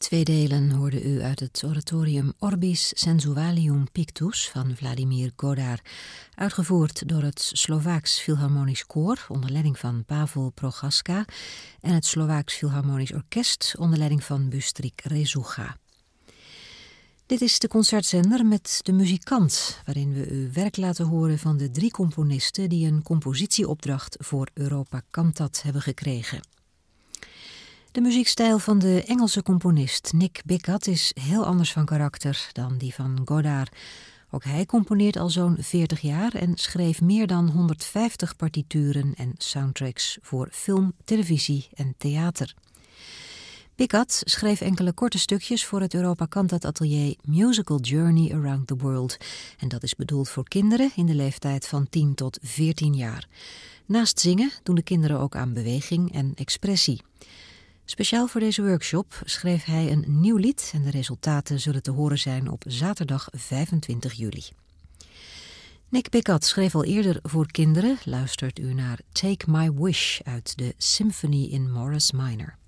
2 delen hoorde u uit het oratorium Orbis Sensualium Pictus van Vladimir Godard, uitgevoerd door het Slovaaks Philharmonisch Koor onder leiding van Pavel Prochaska en het Slovaaks Philharmonisch Orkest onder leiding van Bustrik Rezuga. Dit is de concertzender met De Muzikant, waarin we u werk laten horen van de 3 componisten die een compositieopdracht voor Europa Cantat hebben gekregen. De muziekstijl van de Engelse componist Nick Bickett is heel anders van karakter dan die van Godard. Ook hij componeert al zo'n 40 jaar en schreef meer dan 150 partituren en soundtracks voor film, televisie en theater. Bickett schreef enkele korte stukjes voor het Europa Cantat Atelier Musical Journey Around the World. En dat is bedoeld voor kinderen in de leeftijd van 10 tot 14 jaar. Naast zingen doen de kinderen ook aan beweging en expressie. Speciaal voor deze workshop schreef hij een nieuw lied en de resultaten zullen te horen zijn op zaterdag 25 juli. Nick Bickett schreef al eerder voor kinderen. Luistert u naar Take My Wish uit de Symphony in Morris Minor.